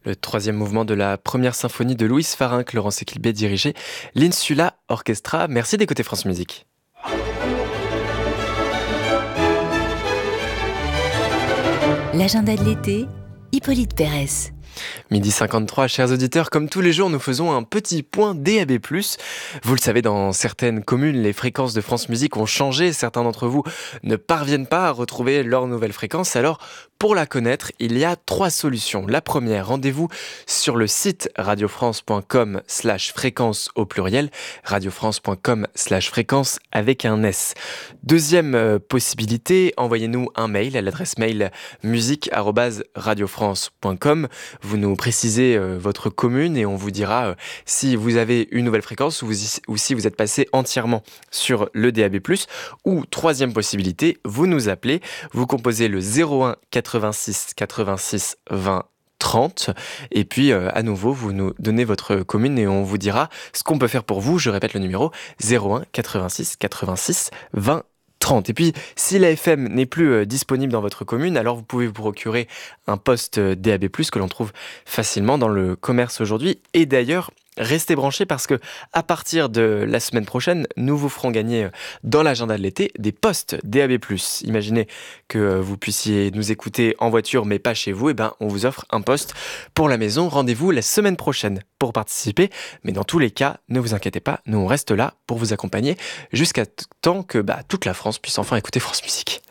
Le troisième mouvement de la première symphonie de Louis Farinck, Laurence Equilbé dirigeait l'Insula Orchestra. Merci d'écouter France Musique. L'agenda de l'été, Hippolyte Pérez. Midi 53, chers auditeurs, comme tous les jours, nous faisons un petit point DAB+. Vous le savez, dans certaines communes, les fréquences de France Musique ont changé. Certains d'entre vous ne parviennent pas à retrouver leur nouvelle fréquence. Alors, pour la connaître, il y a 3 solutions. La première, rendez-vous sur le site radiofrance.com/fréquence au pluriel, radiofrance.com/fréquence avec un S. Deuxième possibilité, envoyez-nous un mail à l'adresse mail musique@radiofrance.com. Vous nous précisez votre commune et on vous dira si vous avez une nouvelle fréquence ou si vous êtes passé entièrement sur le DAB+. Ou troisième possibilité, vous nous appelez, vous composez le 01 86 86 20 30 et puis à nouveau vous nous donnez votre commune et on vous dira ce qu'on peut faire pour vous. Je répète le numéro 01 86 86 20 30. Et puis, si la FM n'est plus disponible dans votre commune, alors vous pouvez vous procurer un poste DAB+, que l'on trouve facilement dans le commerce aujourd'hui. Et d'ailleurs, restez branchés parce que à partir de la semaine prochaine, nous vous ferons gagner dans l'agenda de l'été des postes DAB+. Imaginez que vous puissiez nous écouter en voiture mais pas chez vous, et ben on vous offre un poste pour la maison. Rendez-vous la semaine prochaine pour participer, mais dans tous les cas, ne vous inquiétez pas, nous on reste là pour vous accompagner jusqu'à temps que toute la France puisse enfin écouter France Musique.